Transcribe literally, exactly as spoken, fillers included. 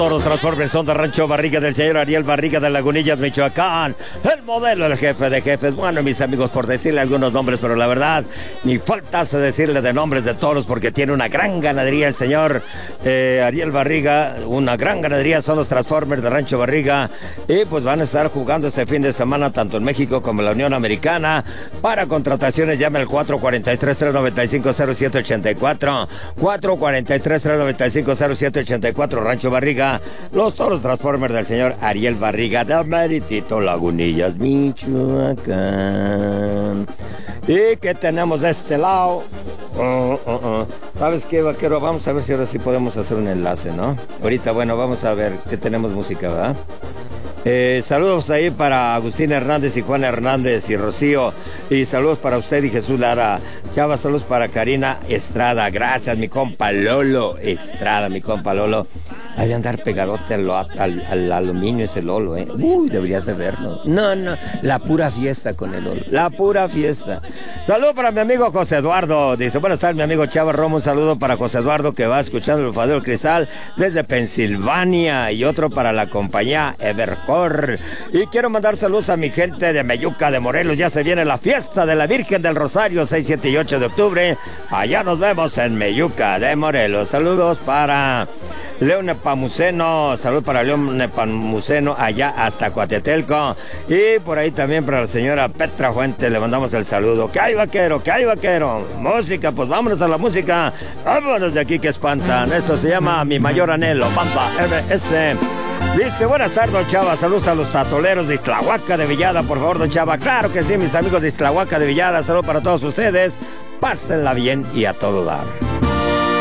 toros Transformers son de Rancho Barriga del señor Ariel Barriga de Lagunillas, Michoacán. El modelo, el jefe de jefes. Bueno, mis amigos, por decirle algunos nombres, pero la verdad, ni falta hace decirle de nombres de toros porque tiene una gran ganadería el señor eh, Ariel Barriga. Una gran ganadería son los Transformers de Rancho Barriga. Y pues van a estar jugando este fin de semana tanto en México como en la Unión Americana. Para contrataciones, llame al cuatro cuatro tres, tres nueve cinco, cero siete ocho cuatro. cuatro cuatro tres, tres nueve cinco, cero siete ocho cuatro, Rancho Barriga. Los toros Transformers del señor Ariel Barriga de Meritito, Lagunillas, Michoacán. ¿Y qué tenemos de este lado? Uh, uh, uh. ¿Sabes qué, vaquero? Vamos a ver si ahora sí podemos hacer un enlace, ¿no? Ahorita, bueno, vamos a ver que tenemos música, ¿verdad? Eh, saludos ahí para Agustín Hernández y Juan Hernández y Rocío. Y saludos para usted y Jesús Lara. Chava, saludos para Karina Estrada. Gracias, mi compa Lolo Estrada, mi compa Lolo. Ha de andar pegadote al, al, al aluminio ese Lolo, ¿eh? Uy, deberías de verlo. No, no, la pura fiesta con el Lolo. La pura fiesta. Saludos para mi amigo José Eduardo. Dice, buenas tardes, mi amigo Chava Romo. Un saludo para José Eduardo que va escuchando el Bufadero Cristal desde Pensilvania. Y otro para la compañía Evercore. Y quiero mandar saludos a mi gente de Meyuca, de Morelos. Ya se viene la fiesta de la Virgen del Rosario, seis, siete y ocho de octubre. Allá nos vemos en Meyuca de Morelos. Saludos para León Nepomuceno, salud para León Nepomuceno allá hasta Coatetelco. Y por ahí también para la señora Petra Fuente le mandamos el saludo. ¿Qué hay, vaquero? ¿Qué hay, vaquero? Música, pues vámonos a la música. Vámonos de aquí que espantan. Esto se llama Mi Mayor Anhelo, Banda R S. Dice, buenas tardes, don Chava, saludos a los tatoleros de Ixtlahuaca de Villada, por favor, don Chava. Claro que sí, mis amigos de Ixtlahuaca de Villada, saludos para todos ustedes. Pásenla bien y a todo dar.